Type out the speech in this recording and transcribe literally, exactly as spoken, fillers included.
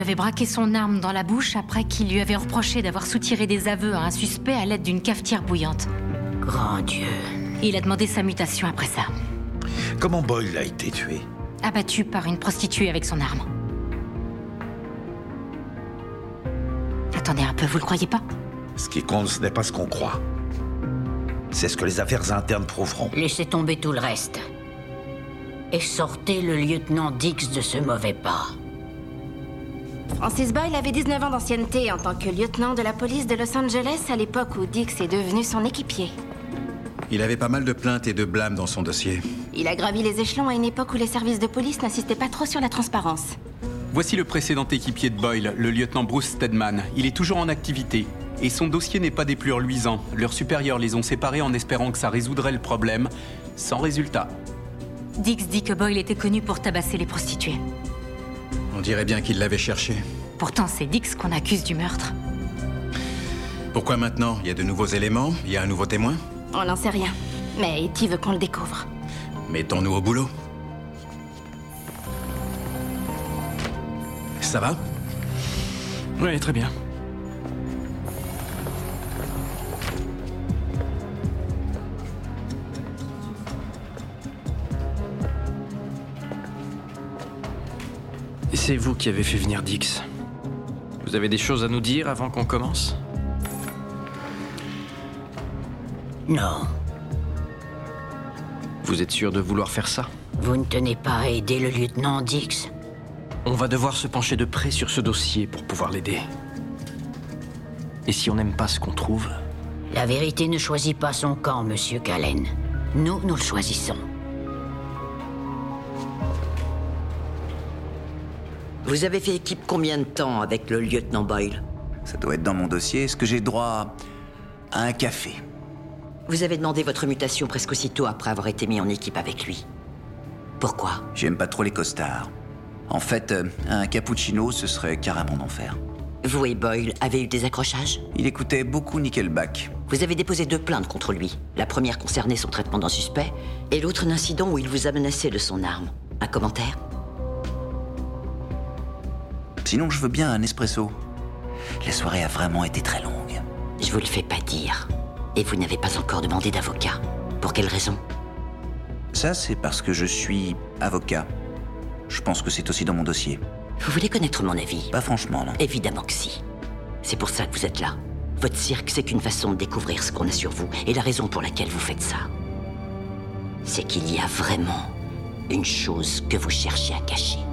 Il avait braqué son arme dans la bouche après qu'il lui avait reproché d'avoir soutiré des aveux à un suspect à l'aide d'une cafetière bouillante. Grand Dieu. Il a demandé sa mutation après ça. Comment Boyle a été tué? Abattu par une prostituée avec son arme. Attendez un peu, vous le croyez pas? Ce qui compte, ce n'est pas ce qu'on croit. C'est ce que les affaires internes prouveront. Laissez tomber tout le reste. Et sortez le lieutenant Dix de ce mauvais pas. Francis Boyle avait dix-neuf ans d'ancienneté en tant que lieutenant de la police de Los Angeles à l'époque où Dix est devenu son équipier. Il avait pas mal de plaintes et de blâmes dans son dossier. Il a gravi les échelons à une époque où les services de police n'insistaient pas trop sur la transparence. Voici le précédent équipier de Boyle, le lieutenant Bruce Stedman. Il est toujours en activité. Et son dossier n'est pas des plus reluisants. Leurs supérieurs les ont séparés en espérant que ça résoudrait le problème. Sans résultat. Dix dit que Boyle était connu pour tabasser les prostituées. On dirait bien qu'il l'avait cherché. Pourtant, c'est Dix qu'on accuse du meurtre. Pourquoi maintenant? Il y a de nouveaux éléments? Il y a un nouveau témoin? On n'en sait rien. Mais Etty veut qu'on le découvre. Mettons-nous au boulot. Ça va? Oui, très bien. C'est vous qui avez fait venir Dix. Vous avez des choses à nous dire avant qu'on commence? Non. Vous êtes sûr de vouloir faire ça? Vous ne tenez pas à aider le lieutenant Dix? On va devoir se pencher de près sur ce dossier pour pouvoir l'aider. Et si on n'aime pas ce qu'on trouve? La vérité ne choisit pas son camp, Monsieur Callen. Nous, nous le choisissons. Vous avez fait équipe combien de temps avec le lieutenant Boyle? Ça doit être dans mon dossier. Est-ce que j'ai droit à un café? Vous avez demandé votre mutation presque aussitôt après avoir été mis en équipe avec lui. Pourquoi? J'aime pas trop les costards. En fait, euh, un cappuccino, ce serait carrément d'enfer. Vous et Boyle avez eu des accrochages? Il écoutait beaucoup Nickelback. Vous avez déposé deux plaintes contre lui. La première concernait son traitement d'un suspect, et l'autre un incident où il vous a menacé de son arme. Un commentaire? Sinon, je veux bien un espresso. La soirée a vraiment été très longue. Je vous le fais pas dire. Et vous n'avez pas encore demandé d'avocat. Pour quelle raison? Ça, c'est parce que je suis avocat. Je pense que c'est aussi dans mon dossier. Vous voulez connaître mon avis? Pas franchement, non. Évidemment que si. C'est pour ça que vous êtes là. Votre cirque, c'est qu'une façon de découvrir ce qu'on a sur vous. Et la raison pour laquelle vous faites ça, c'est qu'il y a vraiment une chose que vous cherchez à cacher.